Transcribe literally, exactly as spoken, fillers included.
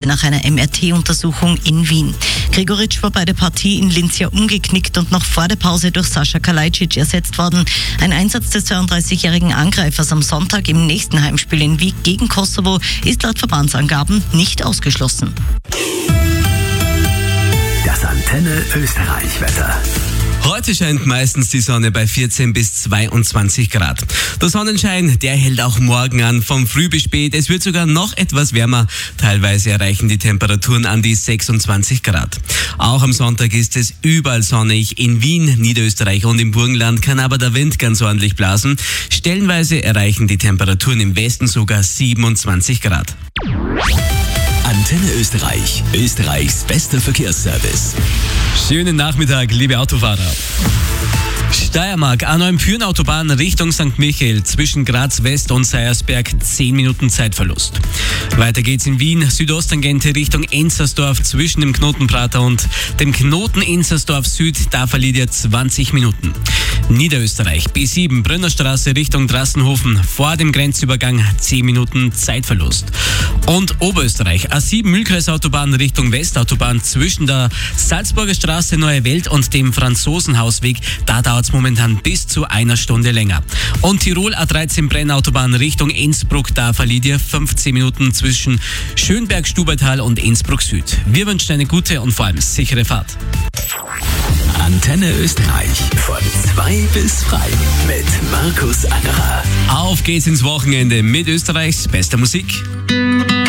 nach einer M R T-Untersuchung in Wien. Gregoritsch war bei der Partie in Linz ja umgeknickt und noch vor der Pause durch Sascha Kalajdzic ersetzt worden. Ein Einsatz des zweiunddreißigjährigen Angreifers am Sonntag im nächsten Heimspiel in Wien gegen Kosovo ist laut Verbandsangaben nicht ausgeschlossen. Das Antenne Österreich-Wetter. Heute scheint meistens die Sonne bei vierzehn bis zweiundzwanzig Grad. Der Sonnenschein, der hält auch morgen an, vom Früh bis spät. Es wird sogar noch etwas wärmer. Teilweise erreichen die Temperaturen an die sechsundzwanzig Grad. Auch am Sonntag ist es überall sonnig. In Wien, Niederösterreich und im Burgenland kann aber der Wind ganz ordentlich blasen. Stellenweise erreichen die Temperaturen im Westen sogar siebenundzwanzig Grad. Antenne Österreich, Österreichs bester Verkehrsservice. Schönen Nachmittag, liebe Autofahrer. Steiermark, A neun Pyhrn-Autobahn Richtung Sankt Michael zwischen Graz West und Seiersberg, zehn Minuten Zeitverlust. Weiter geht's in Wien, Südosttangente Richtung Enzersdorf zwischen dem Knotenprater und dem Knoten Enzersdorf Süd, da verliert ihr zwanzig Minuten. Niederösterreich, B sieben Brönnerstraße Richtung Drassenhofen vor dem Grenzübergang, zehn Minuten Zeitverlust. Und Oberösterreich, A sieben Mühlkreisautobahn Richtung Westautobahn zwischen der Salzburger Straße Neue Welt und dem Franzosenhausweg, da dauert es momentan bis zu einer Stunde länger. Und Tirol, A dreizehn Brennautobahn Richtung Innsbruck, da verliert ihr fünfzehn Minuten zwischen Schönberg-Stubaital und Innsbruck Süd. Wir wünschen eine gute und vor allem sichere Fahrt. Antenne Österreich von zwei bis drei mit Markus Angerer. Auf geht's ins Wochenende mit Österreichs bester Musik.